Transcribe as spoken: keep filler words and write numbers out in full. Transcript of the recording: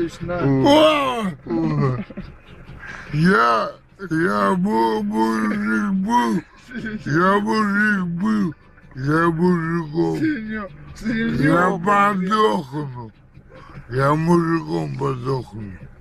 Витальевич, на. О! Я, я был, мужик был, я мужик был, я мужиком, Синё, я подохну, я мужиком подохну.